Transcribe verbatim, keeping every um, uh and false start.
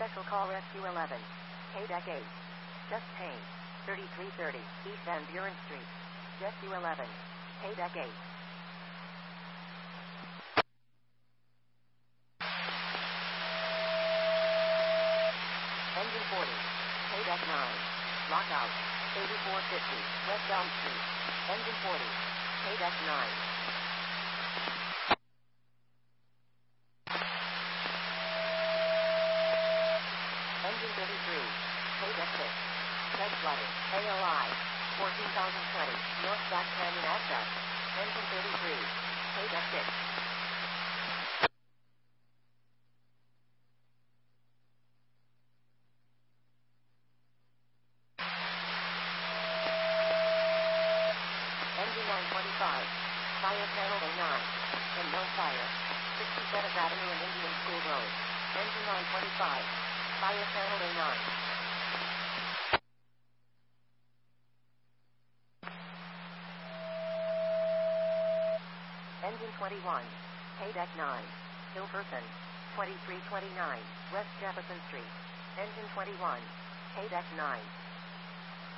Special Call Rescue eleven. K-Deck eight. Just Payne. thirty-three thirty East Van Buren Street. Rescue eleven. K-Deck eight. Engine forty. K-Deck nine. Lockout. eighty-four fifty West Elm Street. Engine forty. K-Deck nine. Engine thirty-three. K-Deck six. Tread flooded. A O I. fourteen thousand twenty North Black Canyon access. Engine thirty-three. K-Deck six. Engine nine twenty-five. Fire panel A nine. And no fire. sixty-seventh Avenue and Indian School Road. Engine nine twenty-five. Fire panel A nine. Engine twenty-one. K-Deck nine. Hilperson. twenty-three twenty-nine West Jefferson Street. Engine twenty-one. K-Deck nine.